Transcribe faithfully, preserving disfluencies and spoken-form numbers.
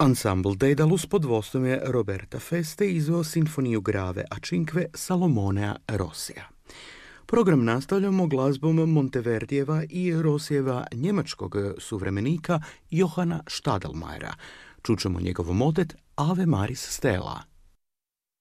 Ensemble Daedalus pod vodstvom je Roberta Feste izveo sinfoniju Grave a Cinque Salomonea Rossija. Program nastavljamo glazbom Monteverdijeva i Rossijeva njemačkog suvremenika Johana Stadelmayera. Čućemo njegov motet Ave Maris Stella.